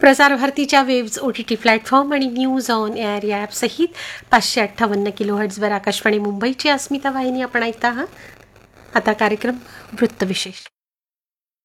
प्रसार भारतीच्या waves OTT platform आणि न्यूज ऑन एअर या ॲपसहित 558 किलोहर्ट्झवर आकाशवाणी मुंबईची अस्मिता वाहिनी आपण ऐकता आहात. आता कार्यक्रम वृत्तविशेष.